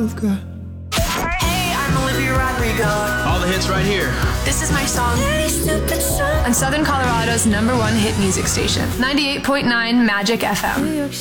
Hey, I'm Olivia Rodrigo. All the hits right here. This is my song on Southern Colorado's #1 hit music station, 98.9 Magic FM.